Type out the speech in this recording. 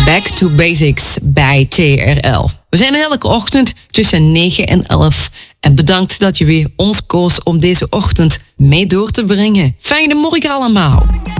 Back to Basics bij TRL. We zijn elke ochtend tussen 9 en 11. En bedankt dat je weer ons koos om deze ochtend mee door te brengen. Fijne morgen allemaal.